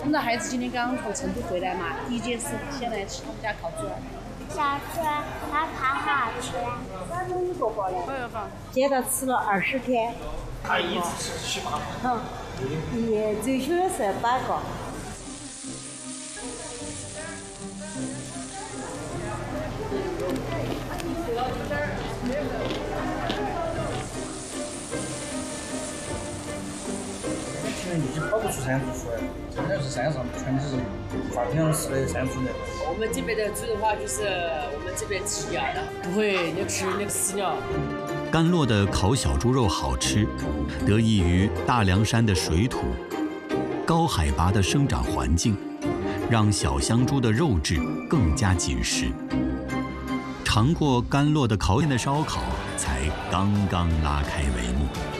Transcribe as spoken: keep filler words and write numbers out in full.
们的孩子今天刚从成都回来嘛，第一件事先来吃他们家烤猪耳。 小猪它烤好吃。 三分一个包嘞。 二月份。 接着吃了二十天。 他一次吃七八个。 嗯，也最少的是八个。 已经跑不出山猪出来了，真的是山上全是发天式的山猪的。 我们这边的猪的话，就是我们这边吃鸟的，不会你吃那个死鸟。 甘洛的烤小猪肉好吃，得益于大凉山的水土、高海拔的生长环境，让小香猪的肉质更加紧实。尝过甘洛的烤店的烧烤，才刚刚拉开帷幕。